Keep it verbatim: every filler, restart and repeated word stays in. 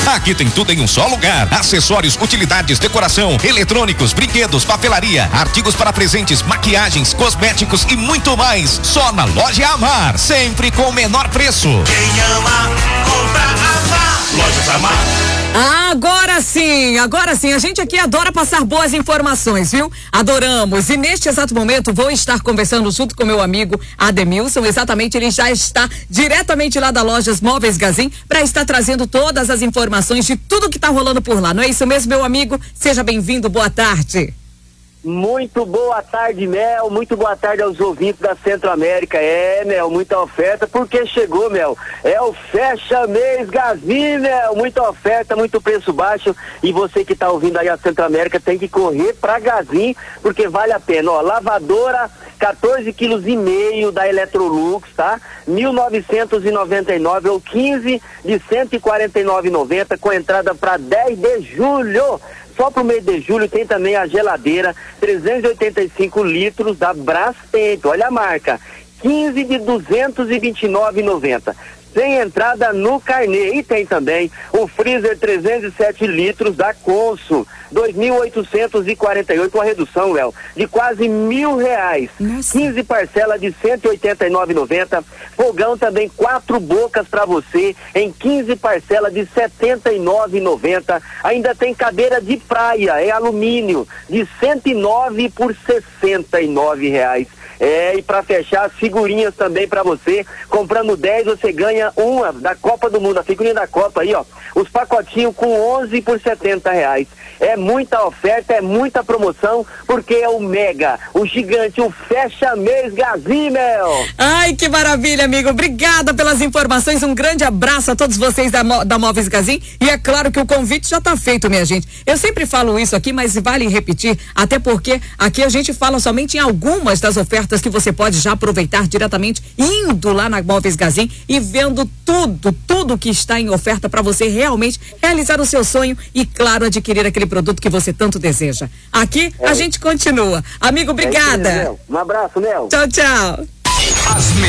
Aqui tem tudo em um só lugar. Acessórios, utilidades, decoração, eletrônicos, brinquedos, papelaria, artigos para presentes, maquiagens, cosméticos e muito mais. Só na Loja Amar, sempre com o menor preço. Quem ama, compra Amar. Lojas Amar. Agora sim, agora sim, a gente aqui adora passar boas informações, viu? Adoramos, e neste exato momento vou estar conversando junto com meu amigo Ademilson, exatamente, ele já está diretamente lá da Lojas Móveis Gazin para estar trazendo todas as informações de tudo que está rolando por lá, não é isso mesmo, meu amigo? Seja bem-vindo, boa tarde. Muito boa tarde, Mel, muito boa tarde aos ouvintes da Centro-América. É, Mel, muita oferta, porque chegou, Mel, é o Fecha Mês Gazin, Mel, muita oferta, muito preço baixo, e você que tá ouvindo aí a Centro-América tem que correr pra Gazin, porque vale a pena, ó, lavadora, quatorze quilos e meio da Electrolux, tá? mil novecentos e noventa e nove ou quinze de cento e quarenta e nove reais e noventa com entrada para dez de julho. Só pro mês de julho tem também a geladeira, trezentos e oitenta e cinco litros da Brastemp, olha a marca, quinze de duzentos e vinte e nove reais e noventa. Sem entrada no carnê. E tem também o freezer trezentos e sete litros da Consul, dois mil oitocentos e quarenta e oito, uma redução, Léo, de quase mil reais. Nossa. quinze parcelas de cento e oitenta e nove reais e noventa. Fogão também, quatro bocas para você em quinze parcelas de setenta e nove reais e noventa. Ainda tem cadeira de praia, é alumínio, de cento e nove por sessenta e nove reais. É, e para fechar, as figurinhas também para você. Comprando dez, você ganha uma da Copa do Mundo, a figurinha da Copa aí, ó. Os pacotinhos com onze por setenta reais. É muita oferta, é muita promoção, porque é o mega, o gigante, o Fecha Mês Gazin, Mel. Ai, que maravilha, amigo. Obrigada pelas informações. Um grande abraço a todos vocês da, da Móveis Gazin. E é claro que o convite já tá feito, minha gente. Eu sempre falo isso aqui, mas vale repetir, até porque aqui a gente fala somente em algumas das ofertas que você pode já aproveitar diretamente indo lá na Móveis Gazin e vendo tudo, tudo que está em oferta para você realmente realizar o seu sonho e, claro, adquirir aquele produto que você tanto deseja. Aqui é. A gente continua. Amigo, obrigada. É isso, um abraço, Mel. Tchau, tchau. As